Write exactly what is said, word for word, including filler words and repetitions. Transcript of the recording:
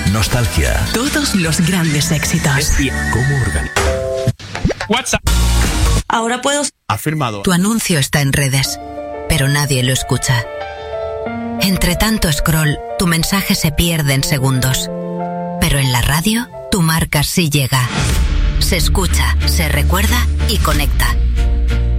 nostalgia. Todos los grandes éxitos. ¿Cómo organizar? WhatsApp. Ahora puedo... Afirmado. Tu anuncio está en redes, pero nadie lo escucha. Entre tanto scroll, tu mensaje se pierde en segundos. Pero en la radio, tu marca sí llega. Se escucha, se recuerda y conecta.